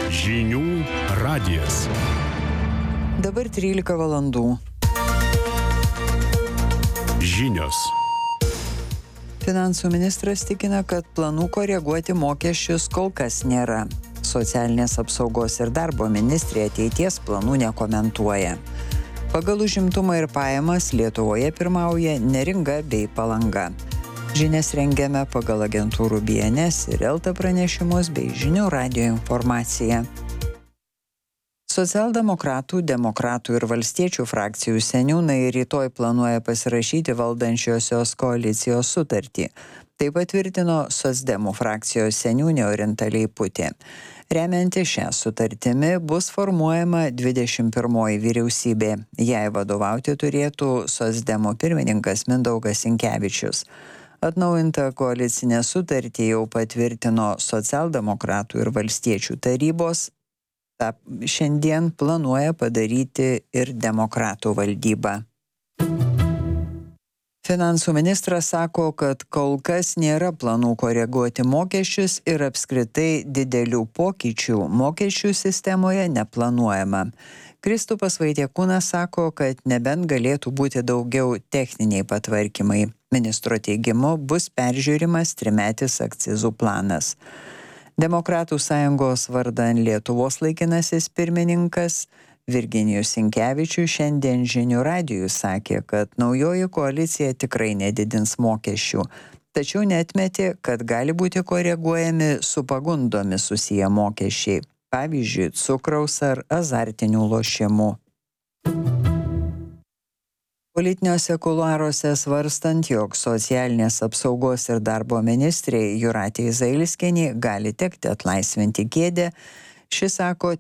Žinių radijas. Dabar 13 valandų. Žinios. Finansų ministras tikina, kad planų koreguoti mokesčius kol kas nėra. Socialinės apsaugos ir darbo ministrė ateities planų nekomentuoja. Pagal užimtumą ir pajamas Lietuvoje pirmauja Neringa bei Palanga. Žinias rengiame pagal agentūrų BNS ir LT pranešimus bei Žinių radijo informaciją. Socialdemokratų, demokratų ir valstiečių frakcijų seniūnai rytoj planuoja pasirašyti valdančiosios koalicijos sutartį. Tai patvirtino socdemų frakcijos seniūnė Orinta Leiputė. Remianti šią sutartimi bus formuojama 21 vyriausybė. Jai vadovauti turėtų socdemų pirmininkas Mindaugas Sinkevičius. Atnaujintą koalicinę sutartį jau patvirtino socialdemokratų ir valstiečių tarybos. Ta šiandien planuoja padaryti ir demokratų valdyba. Finansų ministras sako, kad kol kas nėra planų koreguoti mokesčius ir apskritai didelių pokyčių mokesčių sistemoje neplanuojama. Kristupas Vaitiekūnas sako, kad nebent galėtų būti daugiau techniniai patvarkymai. Ministro teigimu bus peržiūrimas trimetis akcizų planas. Demokratų sąjungos vardan Lietuvos laikinasis pirmininkas Virginijus Sinkevičius šiandien Žinių radijui sakė, kad naujoji koalicija tikrai nedidins mokesčių, tačiau neatmetė, kad gali būti koreguojami su pagundomis susiję mokesčiai, pavyzdžiui, cukraus ar azartinių lošimų. Politiniuose kuluaruose svarstant, jog socialinės apsaugos ir darbo ministrė Jūratė Zailskienė gali tekti atlaisvinti kėdę, ši sako